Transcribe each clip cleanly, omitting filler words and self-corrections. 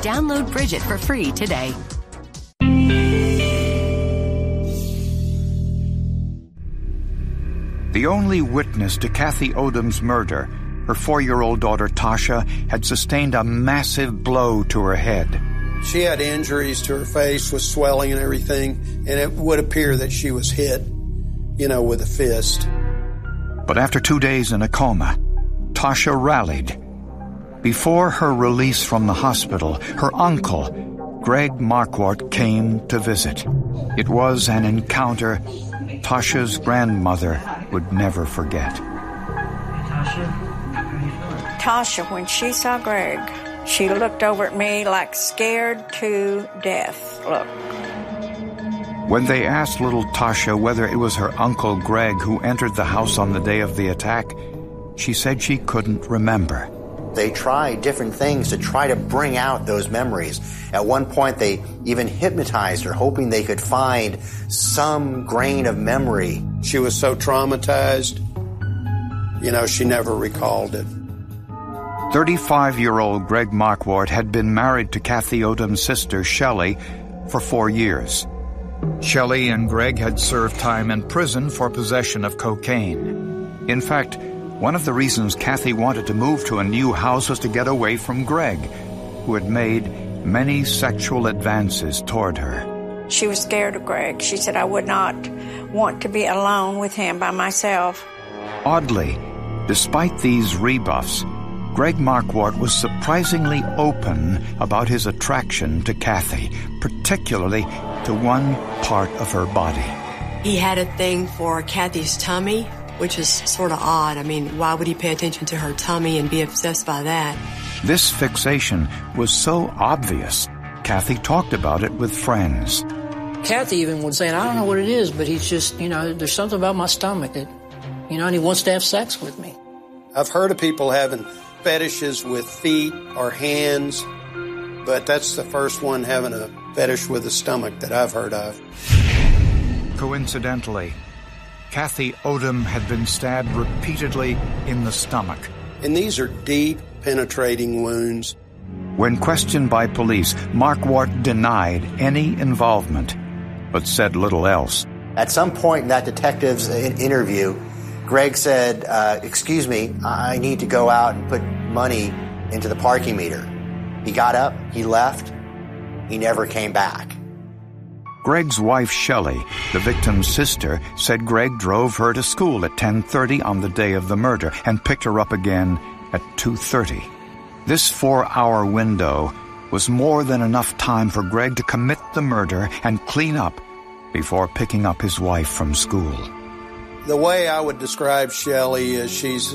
Download Bridget for free today. The only witness to Kathy Odom's murder, her 4-year-old daughter Tasha, had sustained a massive blow to her head. She had injuries to her face with swelling and everything, and it would appear that she was hit, with a fist. But after 2 days in a coma, Tasha rallied. Before her release from the hospital, her uncle, Greg Marquardt, came to visit. It was an encounter Tasha's grandmother would never forget. Tasha, when she saw Greg, she looked over at me like scared to death. Look. When they asked little Tasha whether it was her uncle Greg who entered the house on the day of the attack, she said she couldn't remember. They tried different things to try to bring out those memories. At one point, they even hypnotized her, hoping they could find some grain of memory. She was so traumatized, she never recalled it. 35-year-old Greg Marquardt had been married to Kathy Odom's sister, Shelley, for 4 years. Shelley and Greg had served time in prison for possession of cocaine. In fact, one of the reasons Kathy wanted to move to a new house was to get away from Greg, who had made many sexual advances toward her. She was scared of Greg. She said, I would not want to be alone with him by myself. Oddly, despite these rebuffs, Greg Marquardt was surprisingly open about his attraction to Kathy, particularly to one part of her body. He had a thing for Kathy's tummy, which is sort of odd. I mean, why would he pay attention to her tummy and be obsessed by that? This fixation was so obvious, Kathy talked about it with friends. Kathy even would say, I don't know what it is, but he's just, there's something about my stomach that, and he wants to have sex with me. I've heard of people having fetishes with feet or hands, but that's the first one having a fetish with the stomach that I've heard of. Coincidentally, Kathy Odom had been stabbed repeatedly in the stomach. And these are deep, penetrating wounds. When questioned by police, Marquardt denied any involvement, but said little else. At some point in that detective's interview, Greg said, excuse me, I need to go out and put money into the parking meter. He got up, he left, he never came back. Greg's wife, Shelley, the victim's sister, said Greg drove her to school at 10:30 on the day of the murder and picked her up again at 2:30. This 4-hour window was more than enough time for Greg to commit the murder and clean up before picking up his wife from school. The way I would describe Shelley is she's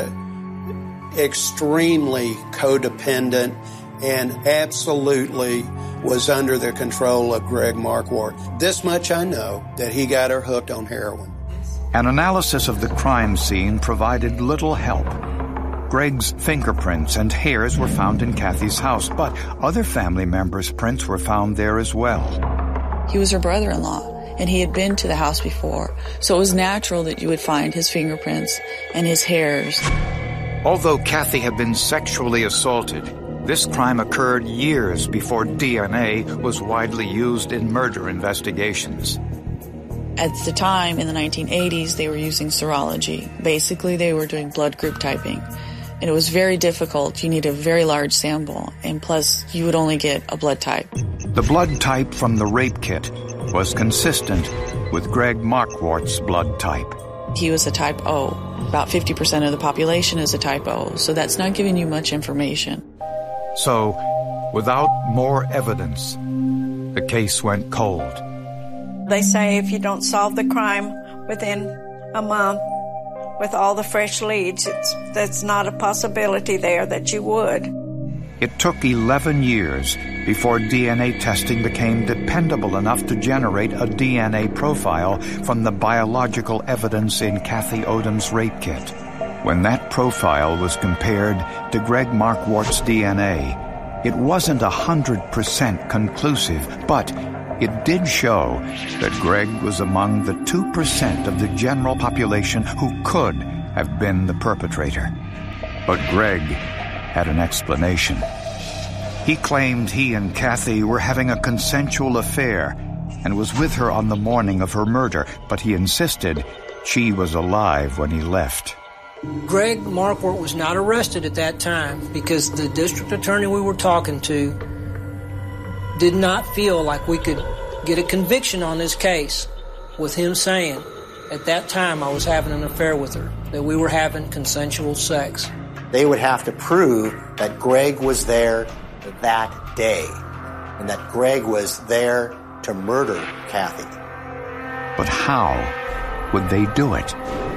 extremely codependent and absolutely was under the control of Greg Marquardt. This much I know, that he got her hooked on heroin. An analysis of the crime scene provided little help. Greg's fingerprints and hairs were found in Kathy's house, but other family members' prints were found there as well. He was her brother-in-law, and he had been to the house before, so it was natural that you would find his fingerprints and his hairs. Although Kathy had been sexually assaulted, this crime occurred years before DNA was widely used in murder investigations. At the time, in the 1980s, they were using serology. Basically, they were doing blood group typing. And it was very difficult. You need a very large sample, and plus, you would only get a blood type. The blood type from the rape kit was consistent with Greg Marquardt's blood type. He was a type O. About 50% of the population is a type O, so that's not giving you much information. So, without more evidence, the case went cold. They say if you don't solve the crime within a month with all the fresh leads, that's not a possibility there that you would. It took 11 years before DNA testing became dependable enough to generate a DNA profile from the biological evidence in Kathy Odom's rape kit. When that profile was compared to Greg Marquardt's DNA, it wasn't 100% conclusive, but it did show that Greg was among the 2% of the general population who could have been the perpetrator. But Greg had an explanation. He claimed he and Kathy were having a consensual affair and was with her on the morning of her murder, but he insisted she was alive when he left. Greg Marquardt was not arrested at that time because the district attorney we were talking to did not feel like we could get a conviction on this case with him saying, at that time I was having an affair with her, that we were having consensual sex. They would have to prove that Greg was there that day and that Greg was there to murder Kathy. But how would they do it?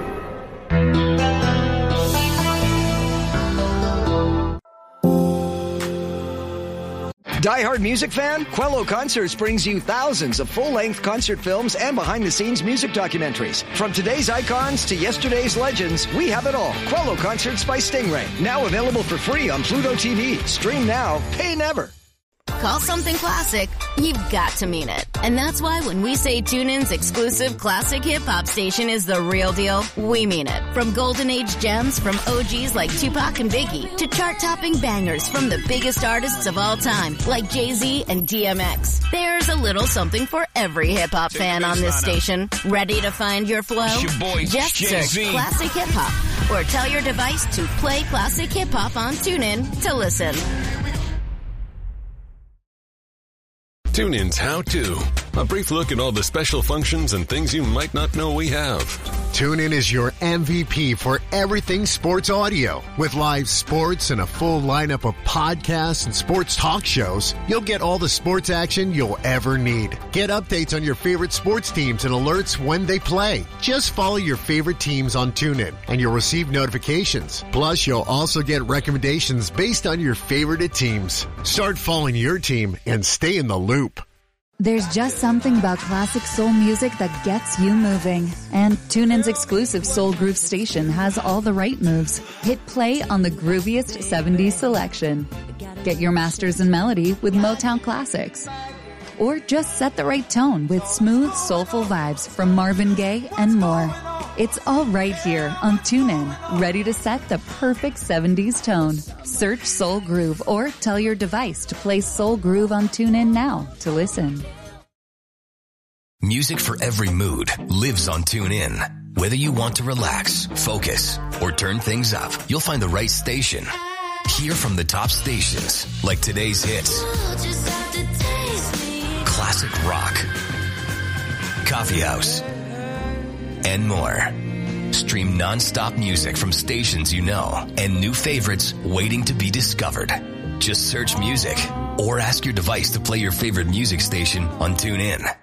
Die-hard music fan? Quello Concerts brings you thousands of full-length concert films and behind-the-scenes music documentaries. From today's icons to yesterday's legends, we have it all. Quello Concerts by Stingray. Now available for free on Pluto TV. Stream now, pay never. Call something classic, you've got to mean it. And that's why when we say TuneIn's exclusive classic hip-hop station is the real deal, we mean it. From golden age gems from OGs like Tupac and Biggie to chart-topping bangers from the biggest artists of all time like Jay-Z and DMX. There's a little something for every hip-hop fan on this station. Ready to find your flow? Just search Classic Hip-Hop or tell your device to play Classic Hip-Hop on TuneIn to listen. TuneIn's How To. A brief look at all the special functions and things you might not know we have. TuneIn is your MVP for everything sports audio. With live sports and a full lineup of podcasts and sports talk shows, you'll get all the sports action you'll ever need. Get updates on your favorite sports teams and alerts when they play. Just follow your favorite teams on TuneIn and you'll receive notifications. Plus, you'll also get recommendations based on your favorite teams. Start following your team and stay in the loop. There's just something about classic soul music that gets you moving. And TuneIn's exclusive Soul Groove station has all the right moves. Hit play on the grooviest 70s selection. Get your masters in melody with Motown classics. Or just set the right tone with smooth, soulful vibes from Marvin Gaye and more. It's all right here on TuneIn, ready to set the perfect 70s tone. Search Soul Groove or tell your device to play Soul Groove on TuneIn now to listen. Music for every mood lives on TuneIn. Whether you want to relax, focus, or turn things up, you'll find the right station. Hear from the top stations like today's hits, classic rock, coffee house, and more. Stream non-stop music from stations you know and new favorites waiting to be discovered. Just search music or ask your device to play your favorite music station on TuneIn.